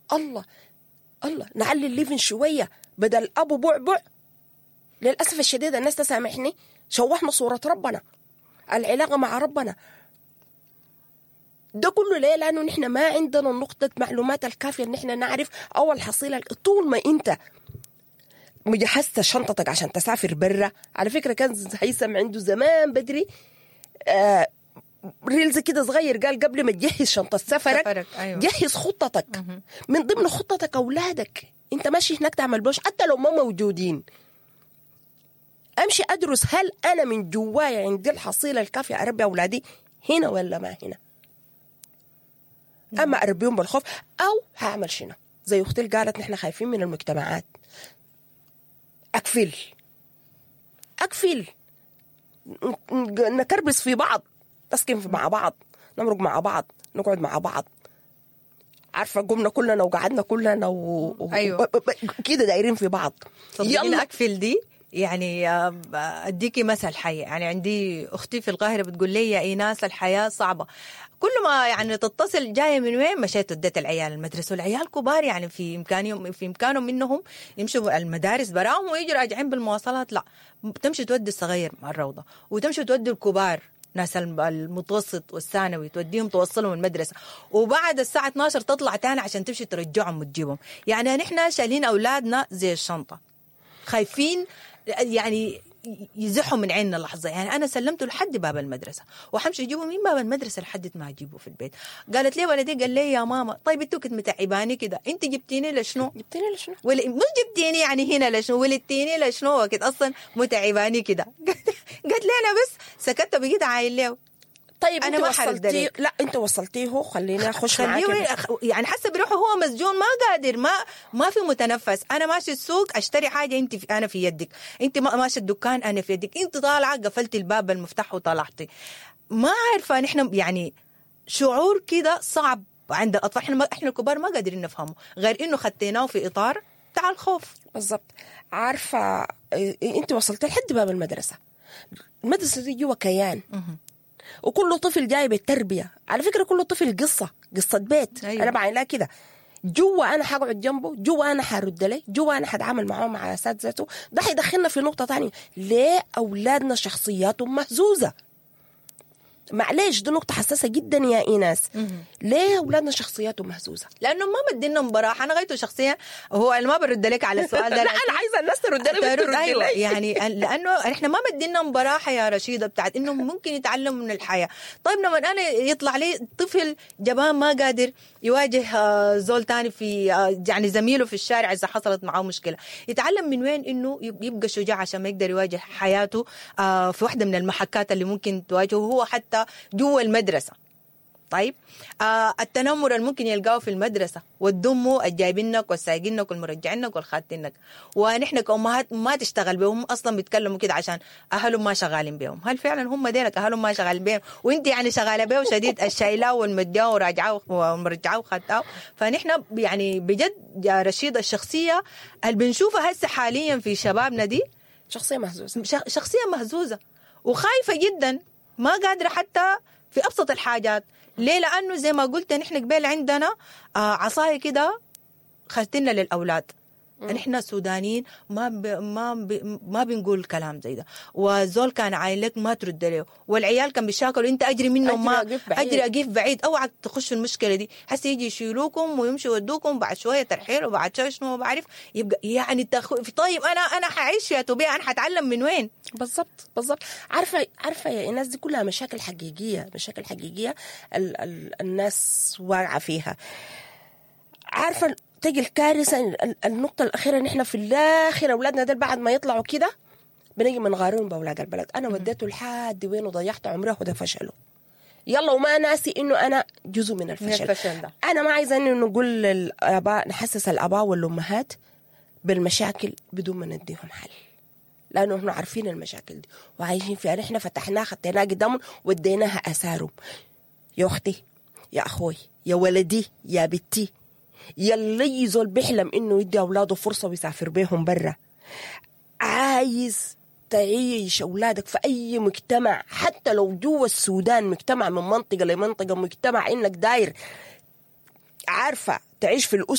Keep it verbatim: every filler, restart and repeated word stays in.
الله الله نعلي الليفن شوية بدل أبو بعبع. للأسف الشديد الناس تسامحني شوحنا صورة ربنا، العلاقة مع ربنا. ده كله ليه؟ لأنه نحن ما عندنا نقطة معلومات الكافية إن نحن نعرف أول حصيلة. طول ما أنت مجهزت شنطتك عشان تسافر برا، على فكرة كان هيثم عنده زمان بدري آه ريلز كده صغير قال قبل ما تجهز شنطة سفرك, سفرك. أيوة. جهز خطتك. م- من ضمن خطتك أولادك. أنت ماشي هناك تعمل بوش حتى لو ما موجودين، أمشي أدرس هل أنا من جوايا عندي الحصيلة الكافية أربي أولادي هنا ولا ما هنا. م- أما أربيهم بالخوف أو هعمل شنو زي أختي قالت نحن خايفين من المجتمعات. أكفل أكفل نكربس في بعض، نسكن مع بعض، نمرق مع بعض، نقعد مع بعض. عارفة قمنا كلنا وقعدنا كلنا و... أيوة. كده دايرين في بعض. يلا أكفل دي يعني أديكي مثل حي. يعني عندي أختي في القاهرة بتقول لي يا إيناس الحياة صعبة، كل ما يعني تتصل جاية من وين مشيت وديت العيال المدرسة، والعيال كبار يعني في إمكانهم في إمكانهم منهم يمشوا المدارس براهم ويجوا راجعين بالمواصلات. لا، تمشي تودي الصغير مع الروضة وتمشي تودي الكبار ناس المتوسط والثانوي توديهم توصلهم المدرسة، وبعد الساعة اثناشر تطلع تاني عشان تمشي ترجعهم وتجيبهم. يعني نحن شايلين أولادنا زي الشنطة، خايفين يعني يزحوا من عيننا لحظة. يعني أنا سلمته لحد باب المدرسة وحمشي يجيبوا من باب المدرسة لحد ما أجيبه في البيت. قالت لي ولدي قال لي يا ماما طيب انتوا كنت متعباني كده، انت جبتيني لشنو؟ جبتيني لشنو؟ ولا مش جبتيني يعني هنا لشنو، ولدتيني لشنو وكده أصلا متعباني كده. قالت لي أنا بس سكت بقيت عايل له. طيب أنا ما وصلتيه. لا أنت وصلتيه، خليني أخش معاك. يعني حسب بروحه هو مسجون ما قادر، ما ما في متنفس. أنا ماشي السوق أشتري حاجة أنت في أنا في يدك، أنت ماشي الدكان أنا في يدك، أنت طالعة قفلت الباب المفتاح وطلعتي. ما عارفة نحن يعني شعور كده صعب عند الأطفال. إحنا إحنا الكبار ما قادرين نفهمه غير إنه خديناه في إطار بتاع الخوف. بالضبط. عارفة أنت وصلت لحد باب المدرسة، المدرسة دي جوا كيان وكل طفل جاي بالتربية. على فكرة كل طفل قصة قصة بيت. أيوة. أنا بعين لها كده جوا أنا حقعد جنبه، جوا أنا حرد له، جوا أنا حتعامل معه مع أساتذته. ده حيدخلنا في نقطة تانية. ليه أولادنا شخصياتهم مهزوزة؟ معليش دي نقطة حساسة جدا يا إيناس. ليه أولادنا شخصياتهم مهزوزة؟ لأنه ما مدينهم براحة. أنا غيته شخصيا هو أنا ما برد لك على السؤال ده. لا أنا عايزة الناس ترد لي. أيوة يعني لأنه إحنا ما مدينهم براحة يا رشيدة بتاعت إنه ممكن يتعلموا من الحياة. طيب لما أنا يطلع لي طفل جبان ما قادر يواجه زول تاني في يعني زميله في الشارع إذا حصلت معه مشكلة، يتعلم من وين إنه يبقى شجاع عشان ما يقدر يواجه حياته في واحدة من المحكات اللي ممكن تواجهه هو حتى جوا المدرسة. طيب آه التنمر اللي ممكن يلقاه في المدرسة والدمو الجايبينك والسايقينك والمرجعينك والخاتينك، ونحن كأمهات ما تشتغل بهم أصلا بيتكلموا كده عشان أهلهم ما شغالين بهم. هل فعلا هم دينك أهلهم ما شغالين بهم وانت يعني شغالة بيه شديد الشايلاه والمدياه وراجعاه ومرجعاه وخاتاه؟ فنحن يعني بجد يا رشيد الشخصية اللي بنشوفها هسه حاليا في شبابنا دي شخصية مهزوزة، شخصية مهزوزة وخايفة جدا، ما قادرة حتى في أبسط الحاجات. ليه؟ لأنه زي ما قلت نحن قبل عندنا آه عصاية كده خدتنا للأولاد. نحن سودانيين ما ب... ما ب... ما بنقول كلام زي ده، وزول كان عايلك ما ترد له، والعيال كان بيشاكلوا انت اجري منهم ما اجري اقيف بعيد، اوعى تخش في المشكله دي. هسه يجي يشيلوكم ويمشوا يودوكم بعد شويه ترحيل وبعد شويه شنو ما بعرف يبقى يعني تخ... طيب انا انا حعيش يا توبي، انا حتعلم من وين؟ بالضبط بالضبط. عارفه عارفه يا الناس دي كلها مشاكل حقيقيه، مشاكل حقيقيه ال... ال... الناس واقعه فيها. عارفه تجي الكارثة النقطة الأخيرة، نحن في الآخر أولادنا دل بعد ما يطلعوا كده بنيجي منغارون بأولاد البلد. أنا وديته لحد وين وضيعت عمره وده فشله. يلا وما ناسي إنه أنا جزء من الفشل, من الفشل ده. أنا ما عايزة إنه نقول للآباء نحسس الآباء والأمهات بالمشاكل بدون ما نديهم حل، لأنه إحنا عارفين المشاكل دي وعايشين فيها. نحن فتحناها خدناها قدامهم وديناها أثارهم. يا أختي يا أخوي يا ولدي يا بنتي، يلي يزول بيحلم انه يدي اولاده فرصه ويسافر بيهم برا، عايز تعيش اولادك في اي مجتمع حتى لو جوا السودان، مجتمع من منطقه لمنطقه، مجتمع انك داير عارفه تعيش في الأسرة